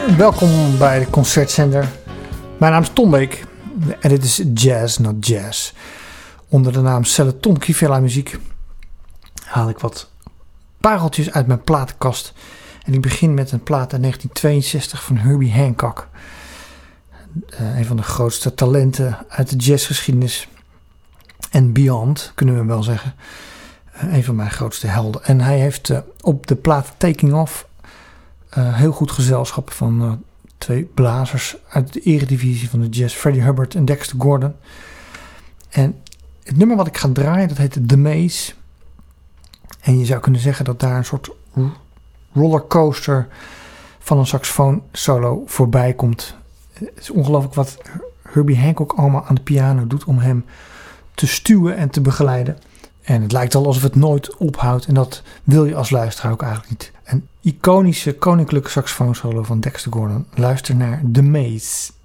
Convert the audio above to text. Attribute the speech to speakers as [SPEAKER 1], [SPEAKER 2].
[SPEAKER 1] Welkom bij de Concertzender. Mijn naam is Tom Beek en dit is Jazz Not Jazz. Onder de naam Celle Tom Kivella Muziek haal ik wat pareltjes uit mijn platenkast. En ik begin met een plaat uit 1962 van Herbie Hancock. Een van de grootste talenten uit de jazzgeschiedenis. En beyond, kunnen we wel zeggen. Een van mijn grootste helden. En hij heeft op de plaat Taking Off heel goed gezelschap van twee blazers uit de eredivisie van de jazz. Freddie Hubbard en Dexter Gordon. En het nummer wat ik ga draaien, dat heet The Maze. En je zou kunnen zeggen dat daar een soort rollercoaster van een saxofoon solo voorbij komt. Het is ongelooflijk wat Herbie Hancock allemaal aan de piano doet om hem te stuwen en te begeleiden. En het lijkt al alsof het nooit ophoudt. En dat wil je als luisteraar ook eigenlijk niet. Een iconische koninklijke saxofoonsolo van Dexter Gordon. Luister naar The Maze.